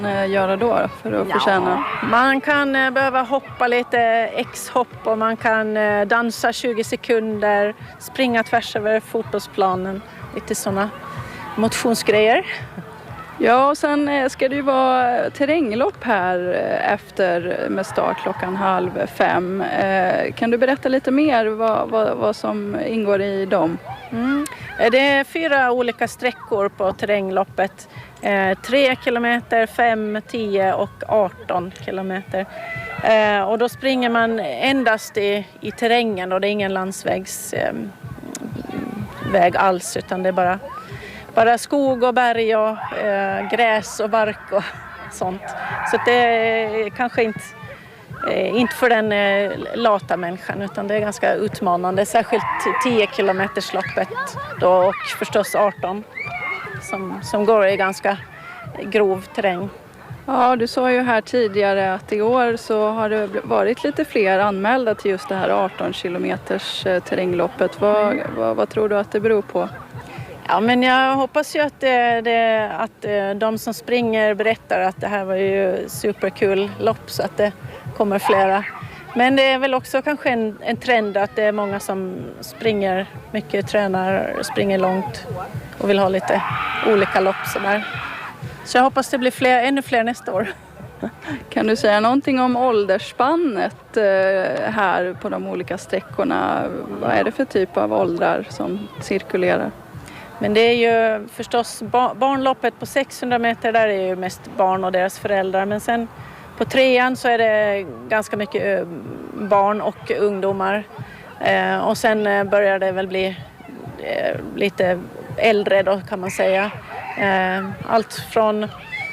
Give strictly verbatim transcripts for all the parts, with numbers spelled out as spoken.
göra då för att ja, förtjäna? Man kan eh, behöva hoppa lite X-hopp och man kan eh, dansa tjugo sekunder, springa tvärs över fotbollsplanen, lite sådana motionsgrejer. Ja, och sen ska det ju vara terränglopp här efter med start klockan halv fem. Kan du berätta lite mer vad, vad, vad som ingår i dem? Mm. Det är fyra olika sträckor på terrängloppet. Eh, tre kilometer, fem, tio och arton kilometer. Eh, och då springer man endast i, i terrängen och det är ingen landsvägsväg eh, alls, utan det är bara, bara skog och berg och eh, gräs och bark och sånt. Så det är kanske inte, eh, inte för den eh, lata människan, utan det är ganska utmanande. Särskilt tio kilometers loppet då, och förstås arton. Som, som går i ganska grov terräng. Ja, du sa ju här tidigare att i år så har det varit lite fler anmälda till just det här arton kilometers terrängloppet. Vad, mm. vad, vad tror du att det beror på? Ja, men jag hoppas ju att, det, det, att de som springer berättar att det här var ju superkul lopp, så att det kommer flera. Men det är väl också kanske en, en trend att det är många som springer mycket, tränar, springer långt och vill ha lite olika lopp sådär. Så jag hoppas det blir fler, ännu fler nästa år. Kan du säga någonting om åldersspannet här på de olika sträckorna? Vad är det för typ av åldrar som cirkulerar? Men det är ju förstås barnloppet på sexhundra meter, där är ju mest barn och deras föräldrar. Men sen på trean så är det ganska mycket barn och ungdomar. Eh, och sen börjar det väl bli eh, lite äldre då, kan man säga. Eh, allt från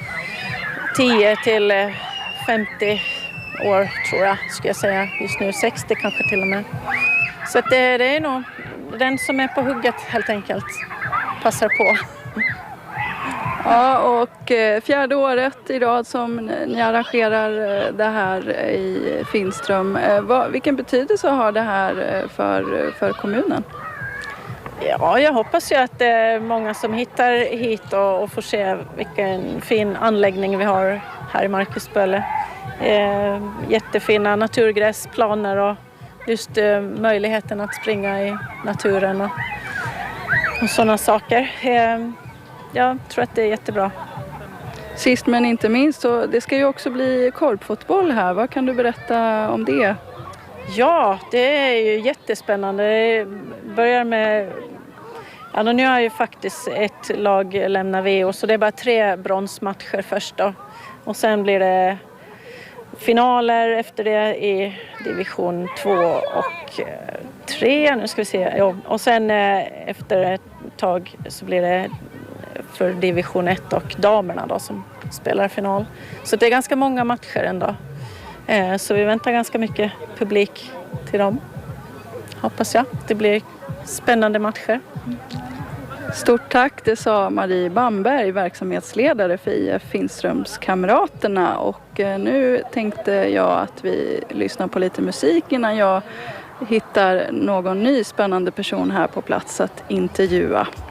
tio till femtio år tror jag, ska jag säga. Just nu sextio kanske till och med. Så att det, det är nog den som är på hugget helt enkelt. Passar på. Ja, och fjärde året i rad som ni arrangerar det här i Finström. Vilken betydelse har det här för, för kommunen? Ja, jag hoppas ju att det är många som hittar hit och, och får se vilken fin anläggning vi har här i Markusböle. Eh, jättefina naturgräsplaner och just eh, möjligheten att springa i naturen och, och sådana saker. Eh, jag tror att det är jättebra. Sist men inte minst, så det ska ju också bli korpfotboll här. Vad kan du berätta om det? Ja, det är ju jättespännande. Det börjar med... Ja, nu har ju faktiskt ett lag lämnat V O, så det är bara tre bronsmatcher först då. Och sen blir det finaler efter det i division två och tre. Nu ska vi se. Ja. Och sen efter ett tag så blir det för division ett och damerna då som spelar final. Så det är ganska många matcher ändå. Så vi väntar ganska mycket publik till dem. Hoppas jag. Det blir spännande matcher. Stort tack, det sa Marie Bamberg, verksamhetsledare för I F Finströmskamraterna. Och nu tänkte jag att vi lyssnar på lite musik innan jag hittar någon ny spännande person här på plats att intervjua.